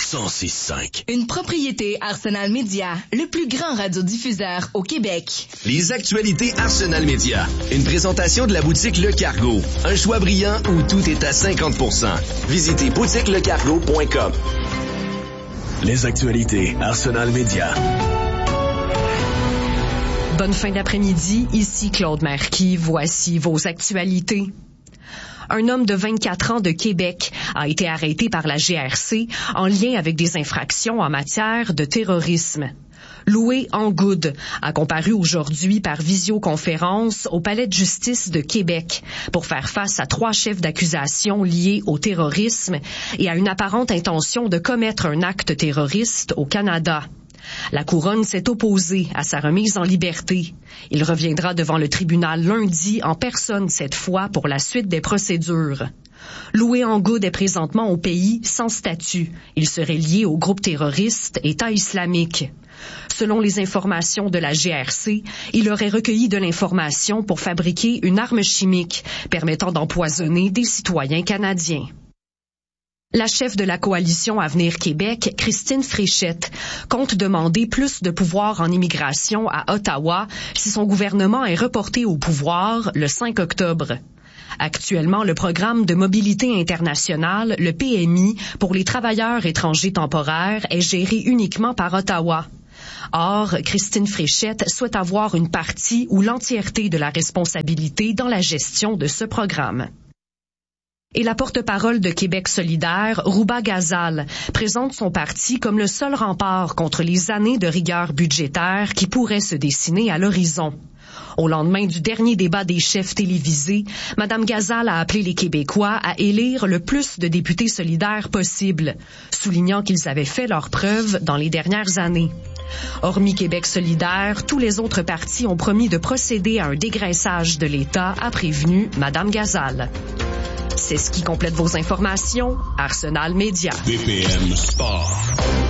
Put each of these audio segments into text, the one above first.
106.5. Une propriété Arsenal Média, le plus grand radiodiffuseur au Québec. Les actualités Arsenal Média. Une présentation de la boutique Le Cargo. Un choix brillant où tout est à 50%. Visitez boutiquelecargo.com. Les actualités Arsenal Média. Bonne fin d'après-midi, ici Claude Marquis. Voici vos actualités. Un homme de 24 ans de Québec a été arrêté par la GRC en lien avec des infractions en matière de terrorisme. Loué Angoud a comparu aujourd'hui par visioconférence au Palais de justice de Québec pour faire face à 3 chefs d'accusation liés au terrorisme et à une apparente intention de commettre un acte terroriste au Canada. La couronne s'est opposée à sa remise en liberté. Il reviendra devant le tribunal lundi en personne cette fois pour la suite des procédures. Loué Angoud est présentement au pays sans statut. Il serait lié au groupe terroriste État islamique. Selon les informations de la GRC, il aurait recueilli de l'information pour fabriquer une arme chimique permettant d'empoisonner des citoyens canadiens. La chef de la coalition Avenir Québec, Christine Fréchette, compte demander plus de pouvoir en immigration à Ottawa si son gouvernement est reporté au pouvoir le 5 octobre. Actuellement, le programme de mobilité internationale, le PMI, pour les travailleurs étrangers temporaires est géré uniquement par Ottawa. Or, Christine Fréchette souhaite avoir une partie ou l'entièreté de la responsabilité dans la gestion de ce programme. Et la porte-parole de Québec solidaire, Rouba Ghazal, présente son parti comme le seul rempart contre les années de rigueur budgétaire qui pourraient se dessiner à l'horizon. Au lendemain du dernier débat des chefs télévisés, Mme Ghazal a appelé les Québécois à élire le plus de députés solidaires possible, soulignant qu'ils avaient fait leurs preuves dans les dernières années. Hormis Québec solidaire, tous les autres partis ont promis de procéder à un dégraissage de l'État, a prévenu Mme Ghazal. C'est ce qui complète vos informations. Arsenal Média. BPM Sport.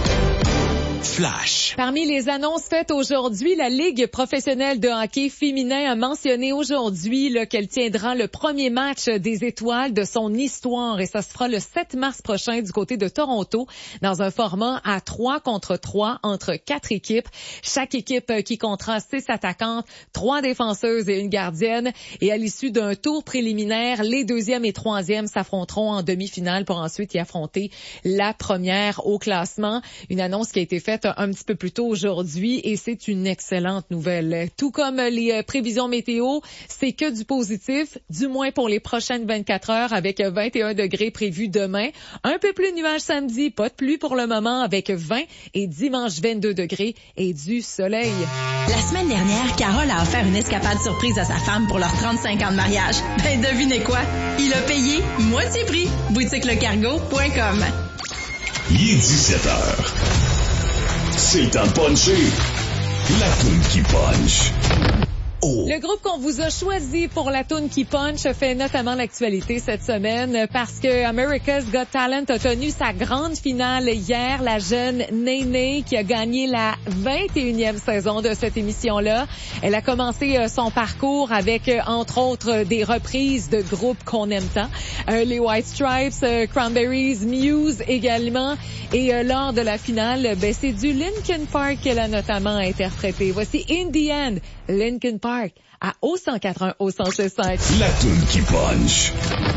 Flash. Parmi les annonces faites aujourd'hui, la Ligue professionnelle de hockey féminin a mentionné aujourd'hui qu'elle tiendra le premier match des étoiles de son histoire et ça se fera le 7 mars prochain du côté de Toronto dans un format à 3 contre 3 entre 4 équipes. Chaque équipe qui comptera 6 attaquantes, 3 défenseuses et une gardienne. Et à l'issue d'un tour préliminaire, les 2e et 3e s'affronteront en demi-finale pour ensuite y affronter la première au classement. Une annonce qui a été faite un petit peu plus tôt aujourd'hui et c'est une excellente nouvelle. Tout comme les prévisions météo, c'est que du positif, du moins pour les prochaines 24 heures avec 21 degrés prévus demain. Un peu plus de nuages samedi, pas de pluie pour le moment avec 20 et dimanche 22 degrés et du soleil. La semaine dernière, Carole a offert une escapade surprise à sa femme pour leurs 35 ans de mariage. Ben devinez quoi? Il a payé moitié prix. boutiquelecargo.com. Il est 17h. C'est le temps de puncher. La toune qui punch. Oh. Le groupe qu'on vous a choisi pour la toune qui punch fait notamment l'actualité cette semaine parce que America's Got Talent a tenu sa grande finale hier. La jeune Néné qui a gagné la 21e saison de cette émission-là. Elle a commencé son parcours avec, entre autres, des reprises de groupes qu'on aime tant. Les White Stripes, Cranberries, Muse également. Et lors de la finale, c'est du Linkin Park qu'elle a notamment interprété. Voici In the End, Linkin Park à O104.1, O106.5. La toune qui punch.